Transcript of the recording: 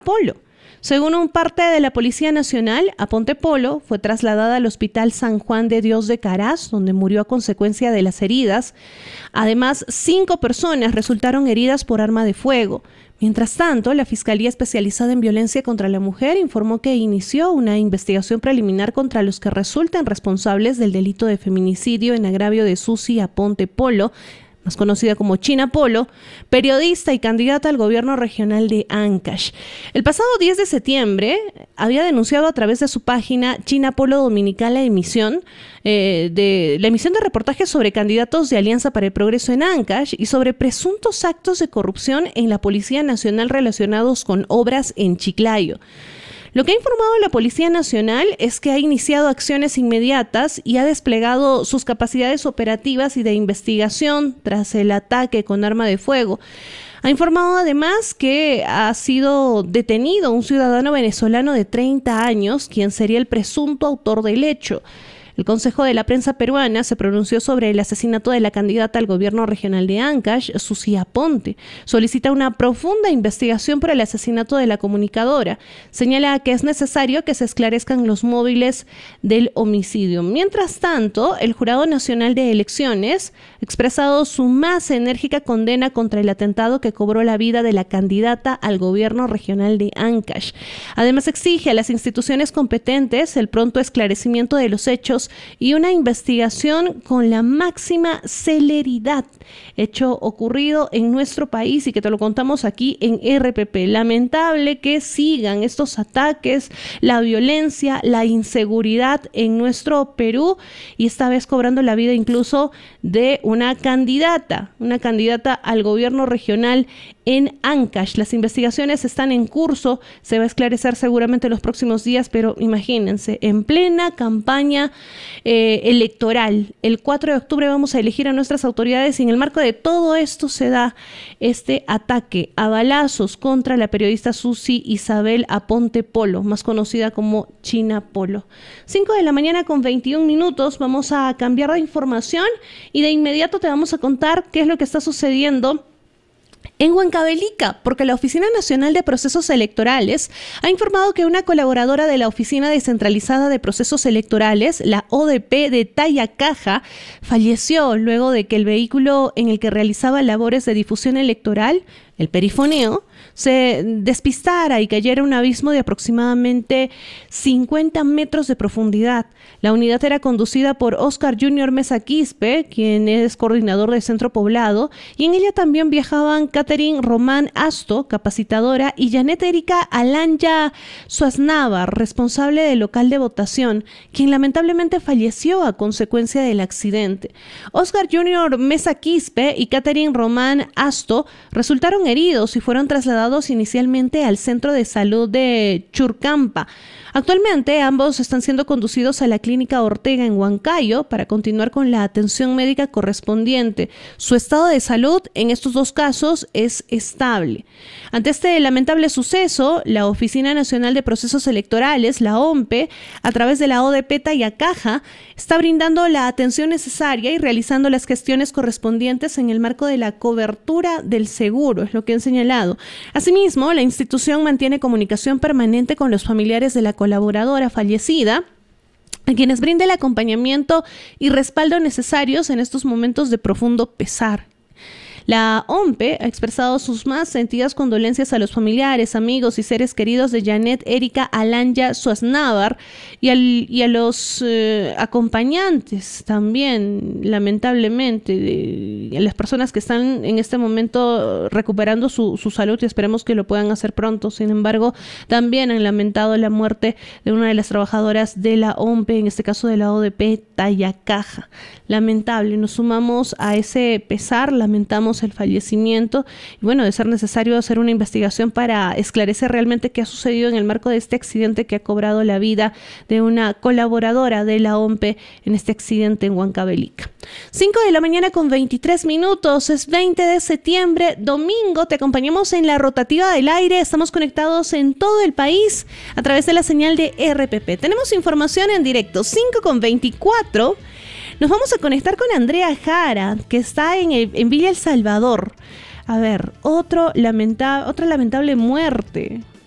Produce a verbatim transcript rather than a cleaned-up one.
Polo. Según un parte de la Policía Nacional, Aponte Polo fue trasladada al Hospital San Juan de Dios de Caraz, donde murió a consecuencia de las heridas. Además, cinco personas resultaron heridas por arma de fuego. Mientras tanto, la Fiscalía Especializada en Violencia contra la Mujer informó que inició una investigación preliminar contra los que resulten responsables del delito de feminicidio en agravio de Susi Aponte Polo, más conocida como China Polo, periodista y candidata al gobierno regional de Ancash. El pasado diez de septiembre había denunciado a través de su página China Polo Dominical la emisión eh, de la emisión de reportajes sobre candidatos de Alianza para el Progreso en Ancash y sobre presuntos actos de corrupción en la Policía Nacional relacionados con obras en Chiclayo. Lo que ha informado la Policía Nacional es que ha iniciado acciones inmediatas y ha desplegado sus capacidades operativas y de investigación tras el ataque con arma de fuego. Ha informado además que ha sido detenido un ciudadano venezolano de treinta años, quien sería el presunto autor del hecho. El Consejo de la Prensa Peruana se pronunció sobre el asesinato de la candidata al gobierno regional de Ancash, Susi Aponte. Solicita una profunda investigación por el asesinato de la comunicadora. Señala que es necesario que se esclarezcan los móviles del homicidio. Mientras tanto, el Jurado Nacional de Elecciones ha expresado su más enérgica condena contra el atentado que cobró la vida de la candidata al gobierno regional de Ancash. Además, exige a las instituciones competentes el pronto esclarecimiento de los hechos y una investigación con la máxima celeridad, hecho ocurrido en nuestro país y que te lo contamos aquí en R P P. Lamentable que sigan estos ataques, la violencia, la inseguridad en nuestro Perú y esta vez cobrando la vida incluso de una candidata, una candidata al gobierno regional en Ancash. Las investigaciones están en curso, se va a esclarecer seguramente en los próximos días, pero imagínense, en plena campaña eh, electoral, el cuatro de octubre vamos a elegir a nuestras autoridades y en el marco de todo esto se da este ataque a balazos contra la periodista Susi Isabel Aponte Polo, más conocida como China Polo. cinco de la mañana con veintiún minutos, vamos a cambiar de información y de inmediato te vamos a contar qué es lo que está sucediendo en Huancavelica, porque la Oficina Nacional de Procesos Electorales ha informado que una colaboradora de la Oficina Descentralizada de Procesos Electorales, la O D P de Tayacaja, falleció luego de que el vehículo en el que realizaba labores de difusión electoral, el perifoneo, se despistara y cayera a un abismo de aproximadamente cincuenta metros de profundidad. La unidad era conducida por Oscar Junior Mesa Quispe, quien es coordinador de Centro Poblado, y en ella también viajaban Catherine Román Asto, capacitadora, y Janet Erika Alanya Suaznavar, responsable del local de votación, quien lamentablemente falleció a consecuencia del accidente. Oscar Junior Mesa Quispe y Catherine Román Asto resultaron heridos y fueron trasladados inicialmente al Centro de Salud de Churcampa. Actualmente ambos están siendo conducidos a la Clínica Ortega en Huancayo para continuar con la atención médica correspondiente. Su estado de salud en estos dos casos es estable. Ante este lamentable suceso, la Oficina Nacional de Procesos Electorales, la O M P E, a través de la O D P Tayacaja, está brindando la atención necesaria y realizando las gestiones correspondientes en el marco de la cobertura del seguro, es lo que han señalado. Asimismo, la institución mantiene comunicación permanente con los familiares de la colaboradora fallecida, a quienes brinda el acompañamiento y respaldo necesarios en estos momentos de profundo pesar. La O M P E ha expresado sus más sentidas condolencias a los familiares, amigos y seres queridos de Janet Erika Alanya Suaznavar y, al, y a los eh, acompañantes también, lamentablemente, de, de las personas que están en este momento recuperando su, su salud y esperemos que lo puedan hacer pronto. Sin embargo, también han lamentado la muerte de una de las trabajadoras de la O M P E, en este caso de la O D P Tayacaja. Lamentable, nos sumamos a ese pesar, lamentamos el fallecimiento y bueno, de ser necesario hacer una investigación para esclarecer realmente qué ha sucedido en el marco de este accidente que ha cobrado la vida de una colaboradora de la O M P E en este accidente en Huancavelica. cinco de la mañana con veintitrés minutos, es veinte de septiembre, domingo, te acompañamos en la rotativa del aire, estamos conectados en todo el país a través de la señal de R P P. Tenemos información en directo, cinco con veinticuatro. Nos vamos a conectar con Andrea Jara, que está en, el, en Villa El Salvador. A ver, otro lamenta, otra lamentable muerte.